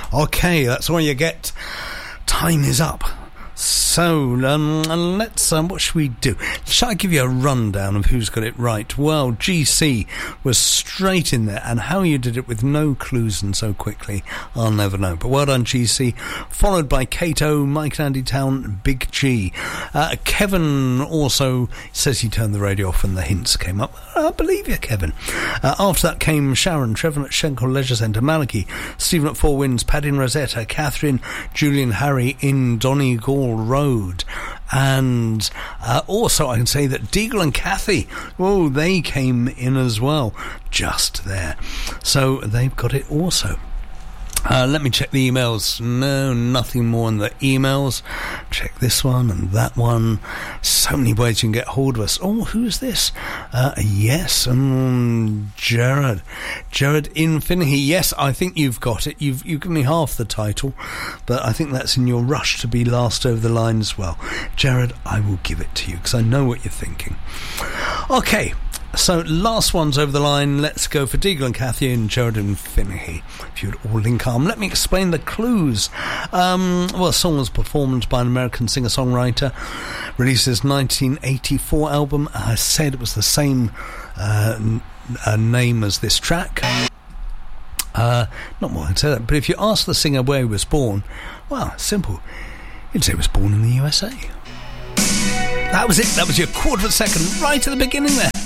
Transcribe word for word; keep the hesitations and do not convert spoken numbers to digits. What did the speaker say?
Okay, that's all you get. Time is up. So, um, let's, um, what should we do? Shall I give you a rundown of who's got it right? Well, G C was straight in there, and how you did it with no clues and so quickly, I'll never know. But well done, G C. Followed by Kato, Mike and Andy Town, Big G. Uh, Kevin also says he turned the radio off when the hints came up. I believe you, Kevin. Uh, after that came Sharon, Trevor at Schenkel Leisure Centre, Malachy, Stephen at Four Winds, Paddy in Rosetta, Catherine, Julian, Harry in Donegal Road, and uh, also I can say that Deagle and Kathy, oh, they came in as well, just there, so they've got it also. Uh, let me check the emails. No, nothing more in the emails. Check this one and that one. So many ways you can get hold of us. Oh, who's this? Uh, yes, um, Jared. Jared in Finnehy. Yes, I think you've got it. You've, you've given me half the title, but I think that's in your rush to be last over the line as well. Jared, I will give it to you because I know what you're thinking. Okay. So, last one's over the line. Let's go for Deagle and Cathy and Jared and Finnehy. If you'd all link arm. Let me explain the clues. Um, well, the song was performed by an American singer-songwriter. Released his nineteen eighty-four album. I said it was the same uh, n- uh, name as this track. Uh, not more than say that. But if you ask the singer where he was born, well, simple. He'd say he was born in the U S A. That was it. That was your quarter of a second right at the beginning there.